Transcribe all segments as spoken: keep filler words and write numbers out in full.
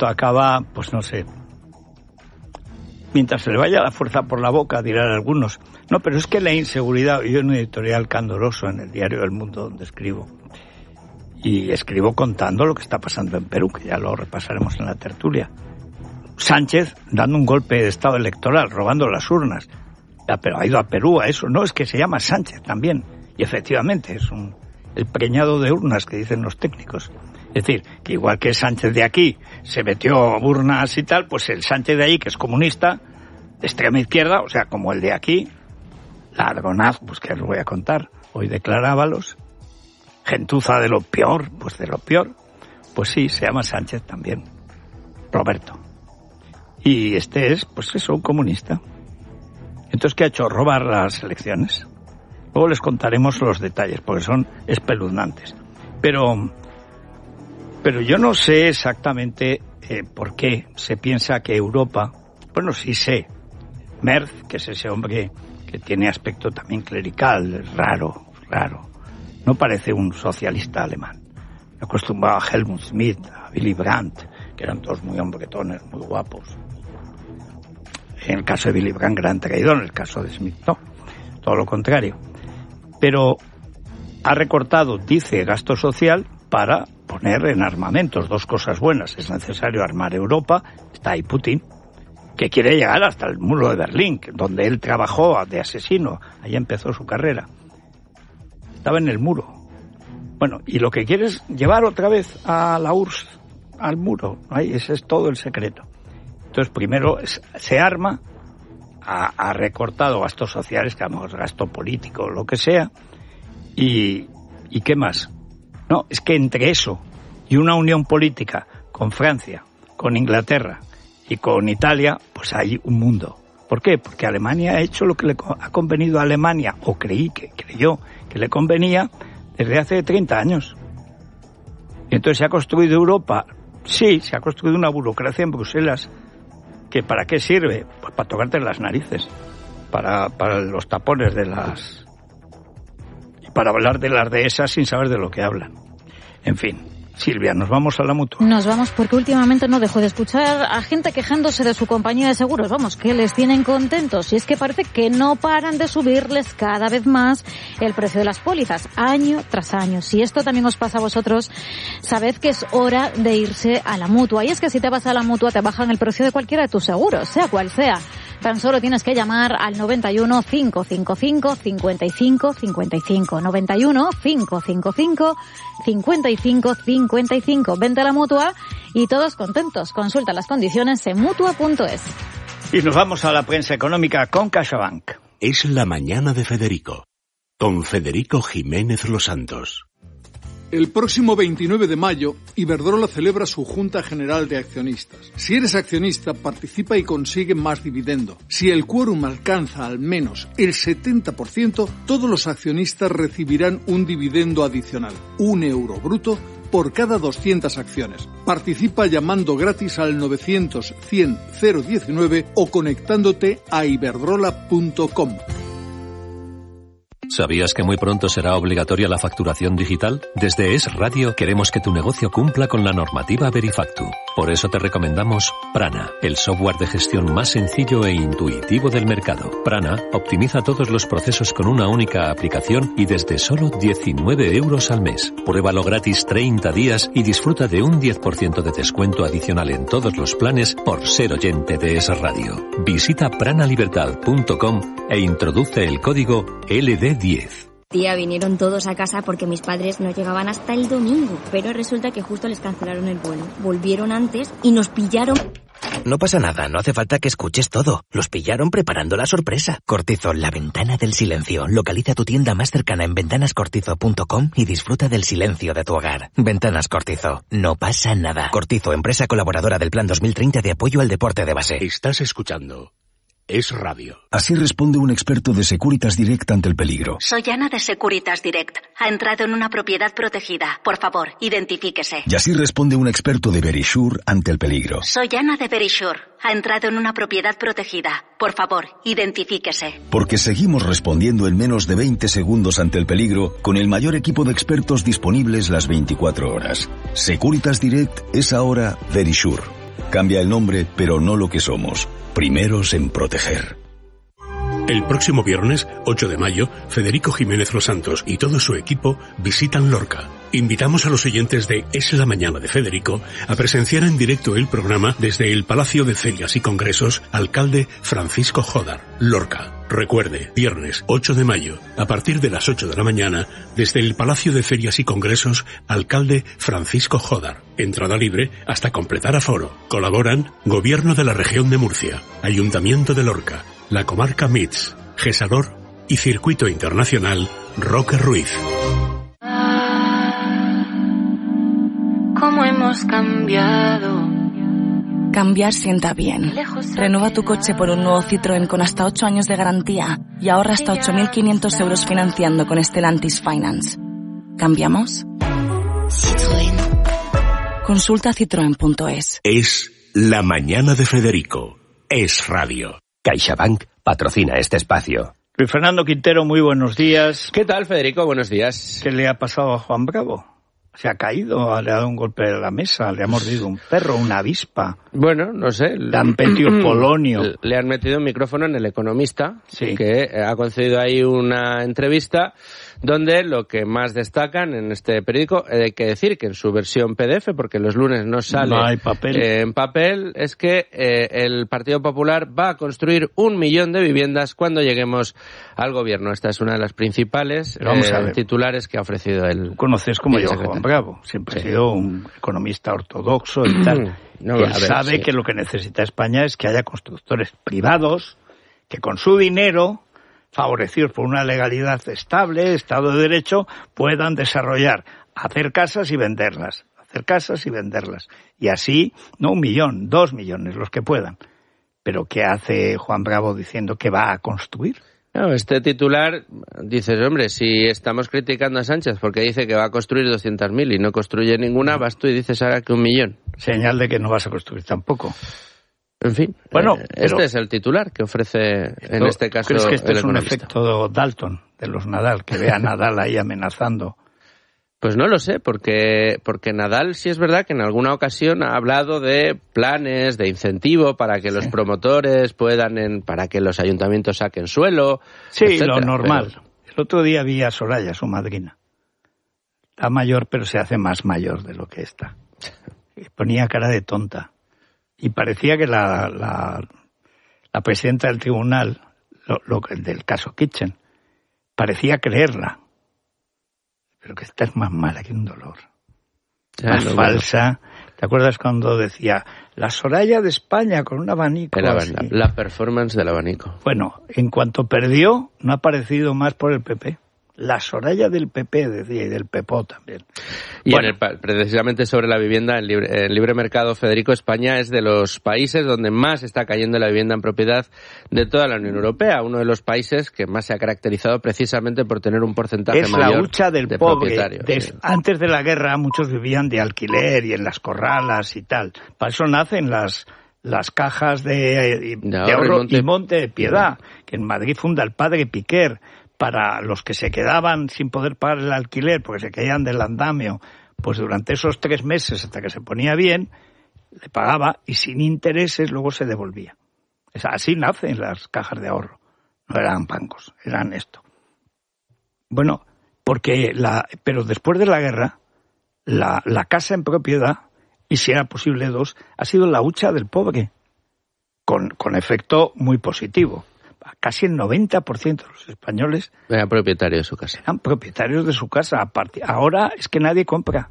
esto acaba, pues no sé, mientras se le vaya la fuerza por la boca, dirán algunos. No, pero es que la inseguridad, yo en un editorial candoroso en el diario El Mundo, donde escribo, y escribo contando lo que está pasando en Perú, que ya lo repasaremos en la tertulia. Sánchez dando un golpe de estado electoral, robando las urnas. Ya, pero ha ido a Perú a eso. No, es que se llama Sánchez también. Y efectivamente es un, el preñado de urnas que dicen los técnicos. Es decir, que igual que Sánchez de aquí se metió urnas y tal, pues el Sánchez de ahí, que es comunista, de extrema izquierda, o sea, como el de aquí, ladronaz, pues que os voy a contar. Hoy declarábalos. Gentuza de lo peor, pues de lo peor. Pues sí, se llama Sánchez también. Roberto. Y este es, pues eso, un comunista. Entonces, ¿qué ha hecho? Robar las elecciones. Luego les contaremos los detalles, porque son espeluznantes. Pero, pero yo no sé exactamente eh, por qué se piensa que Europa... Bueno, sí sé. Merz, que es ese hombre que tiene aspecto también clerical, raro, raro. No parece un socialista alemán. Me acostumbraba a Helmut Schmidt, a Willy Brandt, que eran todos muy hombretones, muy guapos. En el caso de Willy Brandt, gran traidor, en el caso de Schmidt, no. Todo lo contrario. Pero ha recortado, dice, gasto social para poner en armamentos. Dos cosas buenas. Es necesario armar Europa. Está ahí Putin, que quiere llegar hasta el muro de Berlín, donde él trabajó de asesino. Ahí empezó su carrera. Estaba en el muro. Bueno, y lo que quiere es llevar otra vez a la U R S S al muro. Ahí, ese es todo el secreto. Entonces, primero es, se arma, ha, ha recortado gastos sociales, digamos, gasto político, lo que sea, y, ¿y qué más? No, es que entre eso y una unión política con Francia, con Inglaterra y con Italia, pues hay un mundo. ¿Por qué? Porque Alemania ha hecho lo que le ha convenido a Alemania, o creí que creyó que le convenía, desde hace treinta años. Y entonces se ha construido Europa. Sí, se ha construido una burocracia en Bruselas, que ¿para qué sirve? Pues para tocarte las narices, para, para los tapones de las... y para hablar de las dehesas sin saber de lo que hablan. En fin, Silvia, ¿nos vamos a la Mutua? Nos vamos porque últimamente no dejo de escuchar a gente quejándose de su compañía de seguros. Vamos, que les tienen contentos. Y es que parece que no paran de subirles cada vez más el precio de las pólizas, año tras año. Si esto también os pasa a vosotros, sabed que es hora de irse a la Mutua. Y es que si te vas a la Mutua te bajan el precio de cualquiera de tus seguros, sea cual sea. Tan solo tienes que llamar al noventa y uno, cinco cinco cinco, cincuenta y cinco cincuenta y cinco. noventa y uno, cinco cinco cinco, cincuenta y cinco cincuenta y cinco. Vente a la Mutua y todos contentos. Consulta las condiciones en mutua punto es. Y nos vamos a la prensa económica con CaixaBank. Es la mañana de Federico, con Federico Jiménez Los Santos. El próximo veintinueve de mayo, Iberdrola celebra su Junta General de Accionistas. Si eres accionista, participa y consigue más dividendo. Si el quórum alcanza al menos el setenta por ciento, todos los accionistas recibirán un dividendo adicional, un euro bruto, por cada doscientas acciones. Participa llamando gratis al novecientos, cien, cero diecinueve o conectándote a iberdrola punto com. ¿Sabías que muy pronto será obligatoria la facturación digital? Desde Es Radio queremos que tu negocio cumpla con la normativa Verifactu. Por eso te recomendamos Prana, el software de gestión más sencillo e intuitivo del mercado. Prana optimiza todos los procesos con una única aplicación y desde solo diecinueve euros al mes. Pruébalo gratis treinta días y disfruta de un diez por ciento de descuento adicional en todos los planes por ser oyente de Es Radio. Visita prana libertad punto com e introduce el código L D diez. Tía, vinieron todos a casa porque mis padres no llegaban hasta el domingo, pero resulta que justo les cancelaron el vuelo. Volvieron antes y nos pillaron... No pasa nada, no hace falta que escuches todo. Los pillaron preparando la sorpresa. Cortizo, la ventana del silencio. Localiza tu tienda más cercana en ventanas cortizo punto com y disfruta del silencio de tu hogar. Ventanas Cortizo, no pasa nada. Cortizo, empresa colaboradora del Plan dos mil treinta de apoyo al deporte de base. Estás escuchando Es Radio. Así responde un experto de Securitas Direct ante el peligro. Soy Ana de Securitas Direct. Ha entrado en una propiedad protegida. Por favor, identifíquese. Y así responde un experto de Verisure ante el peligro. Soy Ana de Verisure. Ha entrado en una propiedad protegida. Por favor, identifíquese. Porque seguimos respondiendo en menos de veinte segundos ante el peligro con el mayor equipo de expertos disponibles las veinticuatro horas. Securitas Direct es ahora Verisure. Cambia el nombre, pero no lo que somos. Primeros en proteger. El próximo viernes, ocho de mayo, Federico Jiménez Los Santos y todo su equipo visitan Lorca. Invitamos a los oyentes de Es la Mañana de Federico a presenciar en directo el programa desde el Palacio de Ferias y Congresos Alcalde Francisco Jodar, Lorca. Recuerde, viernes ocho de mayo, a partir de las ocho de la mañana, desde el Palacio de Ferias y Congresos Alcalde Francisco Jodar. Entrada libre hasta completar aforo. Colaboran Gobierno de la Región de Murcia, Ayuntamiento de Lorca, la Comarca M I T S, Gesador y Circuito Internacional Roque Ruiz. ¿Cómo hemos cambiado? Cambiar sienta bien. Renueva tu coche por un nuevo Citroën con hasta ocho años de garantía y ahorra hasta ocho mil quinientos euros financiando con Stellantis Finance. ¿Cambiamos? Citroën. Consulta citroen punto es. Es La Mañana de Federico. Es Radio. CaixaBank patrocina este espacio. Luis Fernando Quintero, muy buenos días. ¿Qué tal, Federico? Buenos días. ¿Qué le ha pasado a Juan Bravo? Se ha caído, le ha dado un golpe a la mesa, le ha mordido un perro, una avispa. Bueno, no sé. Le han metido polonio. Le han metido un micrófono en El Economista, sí, que ha concedido ahí una entrevista donde lo que más destacan en este periódico, hay que decir que en su versión P D F, porque los lunes no sale no hay papel. Eh, en papel, es que eh, el Partido Popular va a construir un millón de viviendas cuando lleguemos al gobierno. Esta es una de las principales eh, titulares que ha ofrecido el... Tú conoces como yo Juan Bravo, siempre sí. ha sido un economista ortodoxo y tal. No, y él ver, sabe sí. que lo que necesita España es que haya constructores privados que con su dinero, favorecidos por una legalidad estable, Estado de Derecho, puedan desarrollar, hacer casas y venderlas, hacer casas y venderlas. Y así, no un millón, dos millones, los que puedan. Pero ¿qué hace Juan Bravo diciendo que va a construir? No, este titular, dices, hombre, si estamos criticando a Sánchez porque dice que va a construir doscientas mil y no construye ninguna, vas tú y dices ahora que un millón. Señal de que no vas a construir tampoco. En fin, bueno, eh, este es el titular que ofrece esto, en este caso ¿crees que esto el es un Economista? Efecto Dalton de los Nadal, que ve a Nadal ahí amenazando? Pues no lo sé, porque porque Nadal sí es verdad que en alguna ocasión ha hablado de planes, de incentivo para que sí. los promotores puedan, en, para que los ayuntamientos saquen suelo, sí, etcétera, lo normal. Pero... El otro día vi a Soraya, su madrina. Está mayor, pero se hace más mayor de lo que está. Y ponía cara de tonta. Y parecía que la, la, la presidenta del tribunal, lo, lo, del caso Kitchen, parecía creerla. Pero que esta es más mala que un dolor. Ya, más no, falsa. Bueno. ¿Te acuerdas cuando decía la Soraya de España con un abanico? Era la, la performance del abanico. Bueno, en cuanto perdió, no ha aparecido más por el P P. La Soraya del P P, decía, y del Pepó también. Y bueno, en el, precisamente sobre la vivienda, en libre, en libre mercado, Federico, España es de los países donde más está cayendo la vivienda en propiedad de toda la Unión Europea. Uno de los países que más se ha caracterizado precisamente por tener un porcentaje es mayor la hucha del de pobre. propietarios. Des, sí. Antes de la guerra muchos vivían de alquiler y en las corralas y tal. Para eso nacen las... las cajas de, de, de ahorro y monte, y monte de piedad, que en Madrid funda el padre Piquer, para los que se quedaban sin poder pagar el alquiler porque se caían del andamio, pues durante esos tres meses hasta que se ponía bien, le pagaba y sin intereses luego se devolvía. O sea, así nacen las cajas de ahorro. No eran bancos, eran esto. Bueno, porque la, pero después de la guerra, la, la casa en propiedad, y si era posible dos, ha sido la hucha del pobre, con, con efecto muy positivo. Casi el noventa por ciento de los españoles eran propietarios de su casa. Eran propietarios de su casa. Ahora es que nadie compra.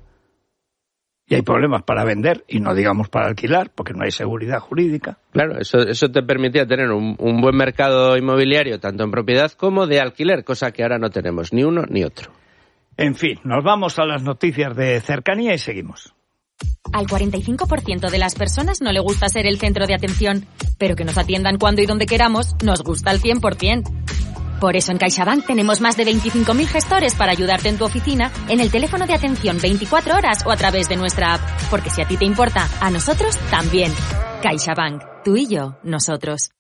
Y hay problemas para vender, y no digamos para alquilar, porque no hay seguridad jurídica. Claro, eso, eso te permitía tener un, un buen mercado inmobiliario, tanto en propiedad como de alquiler, cosa que ahora no tenemos, ni uno ni otro. En fin, nos vamos a las noticias de cercanía y seguimos. Al cuarenta y cinco por ciento de las personas no le gusta ser el centro de atención, pero que nos atiendan cuando y donde queramos nos gusta al cien por ciento. Por eso en CaixaBank tenemos más de veinticinco mil gestores para ayudarte en tu oficina, en el teléfono de atención veinticuatro horas o a través de nuestra app. Porque si a ti te importa, a nosotros también. CaixaBank, tú y yo, nosotros.